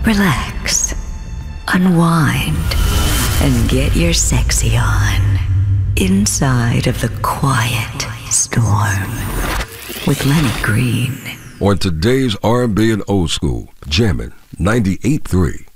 relax, unwind, and get your sexy on inside of the quiet storm with Lenny Green. On today's R&B and old school, Jammin' 98.3.